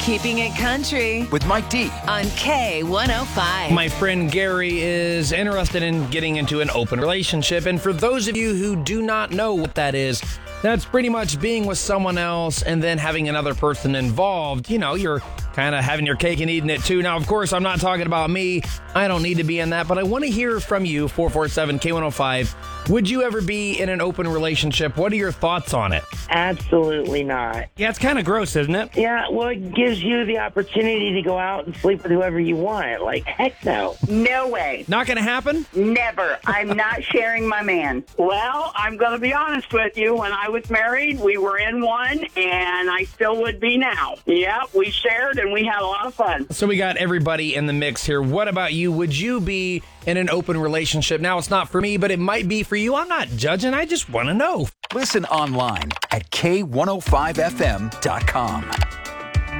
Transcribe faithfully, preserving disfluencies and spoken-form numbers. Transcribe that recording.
Keeping it country with Mike D on K one oh five. My friend Gary is interested in getting into an open relationship. And for those of you who do not know what that is, that's pretty much being with someone else and then having another person involved. You know, you're kind of having your cake and eating it too. Now, of course, I'm not talking about me. I don't need to be in that, but I want to hear from you, four four seven K one oh five. Would you ever be in an open relationship? What are your thoughts on it? Absolutely not. Yeah, it's kind of gross, isn't it? Yeah, well, it gives you the opportunity to go out and sleep with whoever you want. Like, heck no. No way. Not going to happen? Never. I'm not sharing my man. Well, I'm going to be honest with you. When I was married, we were in one, and I still would be now. Yeah, we shared, and we had a lot of fun. So we got everybody in the mix here. What about you? Would you be in an open relationship? Now, it's not for me, but it might be for you. I'm not judging. I just want to know. Listen online at K one oh five F M dot com.